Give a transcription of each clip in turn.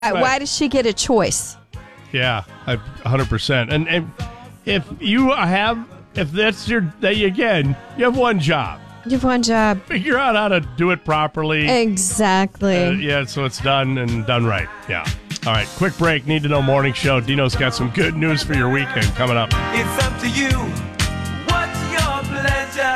Why does she get a choice? Yeah, 100%. And if that's you have one job. You have one job. Figure out how to do it properly. Exactly. So it's done and done right. Yeah. All right, quick break. Need to know morning show. Dino's got some good news for your weekend coming up. It's up to you. What's your pleasure?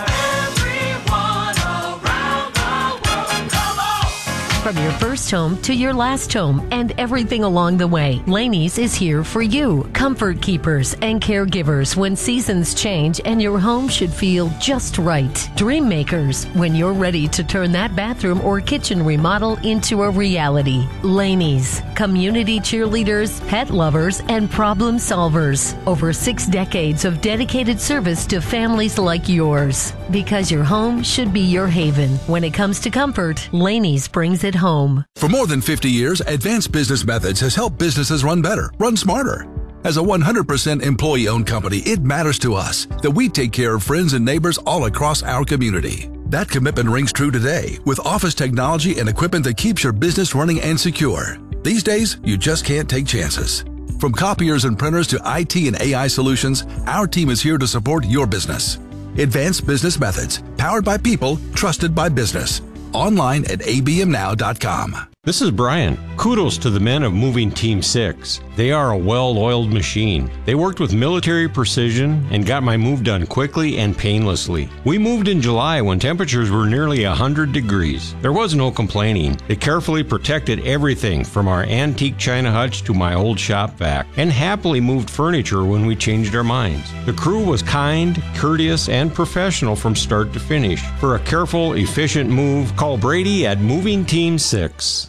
Everyone around the world, come on! From your first home to your last home and everything along the way, Laney's is here for you. Comfort keepers and caregivers when seasons change and your home should feel just right. Dream makers when you're ready to turn that bathroom or kitchen remodel into a reality. Laney's, community cheerleaders, pet lovers, and problem solvers. Over 6 decades of dedicated service to families like yours. Because your home should be your haven. When it comes to comfort, Laney's brings it home. For more than 50 years, Advanced Business Methods has helped businesses run better, run smarter. As a 100% employee-owned company, it matters to us that we take care of friends and neighbors all across our community. That commitment rings true today with office technology and equipment that keeps your business running and secure. These days, you just can't take chances. From copiers and printers to IT and AI solutions, our team is here to support your business. Advanced Business Methods, powered by people, trusted by business. Online at abmnow.com. This is Brian. Kudos to the men of Moving Team 6. They are a well-oiled machine. They worked with military precision and got my move done quickly and painlessly. We moved in July when temperatures were nearly 100 degrees. There was no complaining. They carefully protected everything from our antique china hutch to my old shop vac and happily moved furniture when we changed our minds. The crew was kind, courteous, and professional from start to finish. For a careful, efficient move, call Brady at Moving Team 6.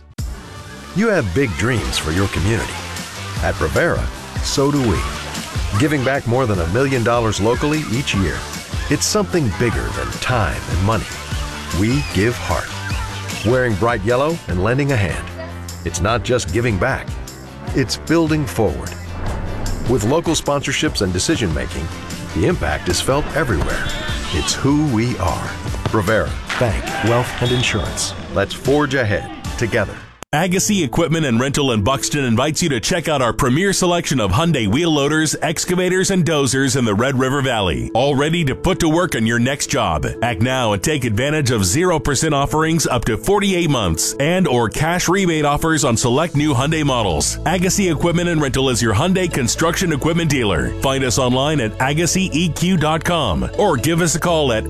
You have big dreams for your community. At Rivera, so do we. Giving back more than $1 million locally each year. It's something bigger than time and money. We give heart. Wearing bright yellow and lending a hand. It's not just giving back. It's building forward. With local sponsorships and decision making, the impact is felt everywhere. It's who we are. Rivera, bank, wealth, and insurance. Let's forge ahead together. Agassi Equipment and Rental in Buxton invites you to check out our premier selection of Hyundai wheel loaders, excavators, and dozers in the Red River Valley. All ready to put to work on your next job. Act now and take advantage of 0% offerings up to 48 months and or cash rebate offers on select new Hyundai models. Agassi Equipment and Rental is your Hyundai construction equipment dealer. Find us online at AgassiEQ.com or give us a call at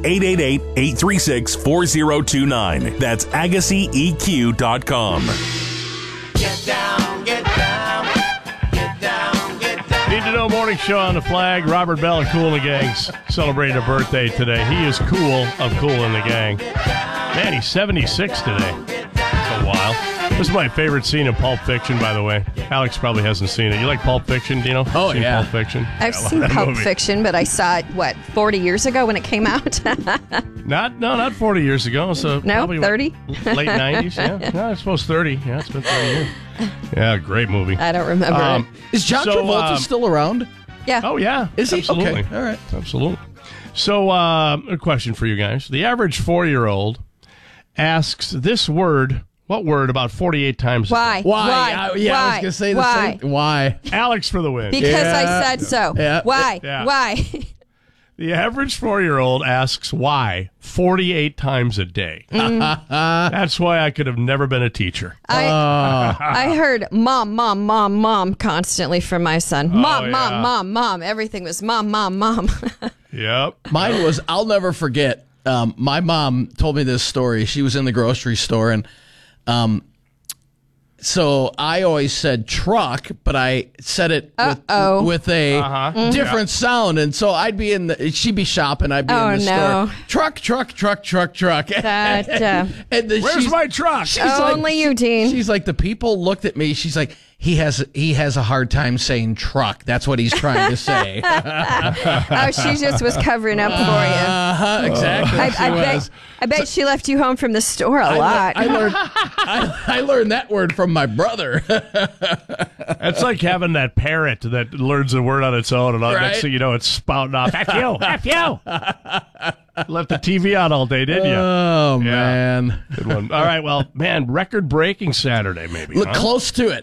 888-836-4029. That's AgassiEQ.com. Get down, get down, get down, get down. Need to know morning show on the flag. Robert Bell and Kool and the Gang's celebrating a birthday today. He is cool of Kool and the Gang. Man, he's 76 today. That's a while. This is my favorite scene in Pulp Fiction, by the way. Alex probably hasn't seen it. You like Pulp Fiction, Dino? Oh, seen yeah. Pulp Fiction? I've seen Pulp Fiction, but I saw it, 40 years ago when it came out? Not 40 years ago. So No, probably 30? Late 90s, yeah. No, I suppose 30. Yeah, it's been 30 years. Yeah, great movie. I don't remember it. Is John Travolta still around? Yeah. Oh, yeah. Is he? Absolutely. Okay. All right. Absolutely. So, a question for you guys. The average 4-year-old asks this word, what word, about 48 times a Why? day. Why? Why? I was going to say the Why? same. Why? Alex for the win. Because I said so. Yeah. Why? Yeah. Why? The average 4-year-old asks why 48 times a day. That's why I could have never been a teacher. I heard mom constantly from my son. Mom. Everything was mom. Yep. Mine was, I'll never forget. My mom told me this story. She was in the grocery store, and so I always said truck, but I said it with a different sound. And so I'd be she'd be shopping, I'd be in the store. Truck. That, and Where's my truck? only you, Dean. She's like, the people looked at me. She's like, he has a hard time saying truck. That's what he's trying to say. She just was covering up for you. Exactly. I bet she left you home from the store a lot. I learned that word from my brother. It's like having that parrot that learns a word on its own, and next thing you know, it's spouting off, F you. Left the TV out all day, didn't you? Oh, man. Good one. All right, well, man, record-breaking Saturday, maybe. Look close to it.